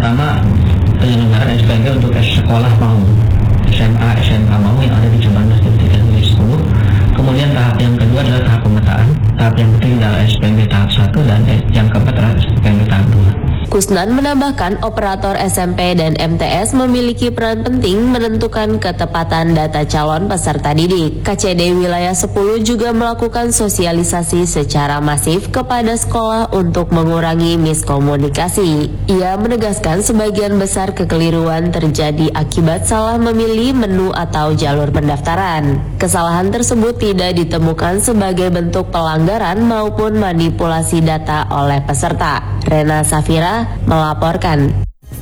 pertama penyelenggaraan SPMB untuk sekolah mau, SMA, SMK mau yang ada di cabang di 10. Kemudian tahap yang kedua adalah tahap pemetaan. Tahap yang ketiga adalah SPMB tahap 1 dan yang keempat adalah SPMB tahap 2. Kusnan menambahkan operator SMP dan MTS memiliki peran penting menentukan ketepatan data calon peserta didik. KCD Wilayah 10 juga melakukan sosialisasi secara masif kepada sekolah untuk mengurangi miskomunikasi. Ia menegaskan sebagian besar kekeliruan terjadi akibat salah memilih menu atau jalur pendaftaran. Kesalahan tersebut tidak ditemukan sebagai bentuk pelanggaran maupun manipulasi data oleh peserta. Rena Safira melaporkan.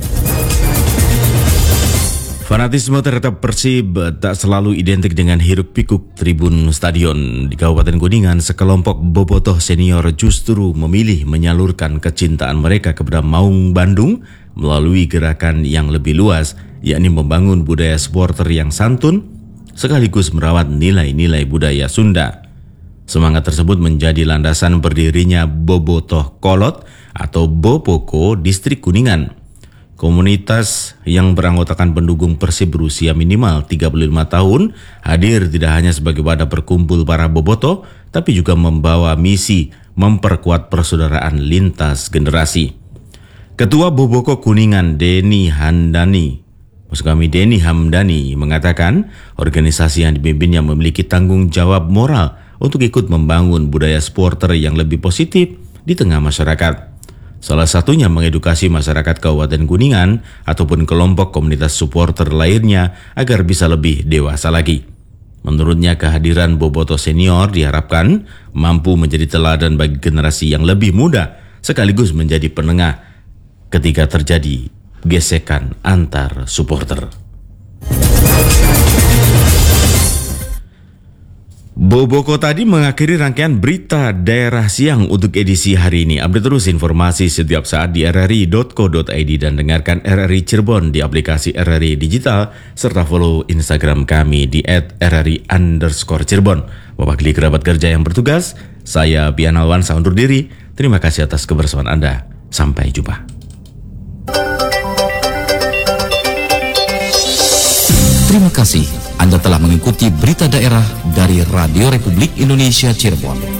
Fanatisme terhadap Persib tak selalu identik dengan hiruk pikuk tribun stadion. Di Kabupaten Kuningan, sekelompok bobotoh senior justru memilih menyalurkan kecintaan mereka kepada Maung Bandung melalui gerakan yang lebih luas, yakni membangun budaya supporter yang santun sekaligus merawat nilai-nilai budaya Sunda. Semangat tersebut menjadi landasan berdirinya Bobotoh Kolot atau Bopoko Distrik Kuningan. Komunitas yang beranggotakan pendukung Persib berusia minimal 35 tahun hadir tidak hanya sebagai wadah berkumpul para bobotoh, tapi juga membawa misi memperkuat persaudaraan lintas generasi. Ketua Boboko Kuningan Denny Hamdani mengatakan organisasi yang dipimpinnya memiliki tanggung jawab moral untuk ikut membangun budaya supporter yang lebih positif di tengah masyarakat. Salah satunya mengedukasi masyarakat Kabupaten Kuningan ataupun kelompok komunitas supporter lainnya agar bisa lebih dewasa lagi. Menurutnya kehadiran bobotoh senior diharapkan mampu menjadi teladan bagi generasi yang lebih muda sekaligus menjadi penengah ketika terjadi gesekan antar supporter. Boboko tadi mengakhiri rangkaian berita daerah siang untuk edisi hari ini. Update terus informasi setiap saat di rri.co.id dan dengarkan RRI Cirebon di aplikasi RRI Digital serta follow Instagram kami di @rri_Cirebon. Mewakili kerabat kerja yang bertugas, saya Pian Alwansa undur diri. Terima kasih atas kebersamaan Anda. Sampai jumpa. Terima kasih Anda telah mengikuti berita daerah dari Radio Republik Indonesia Cirebon.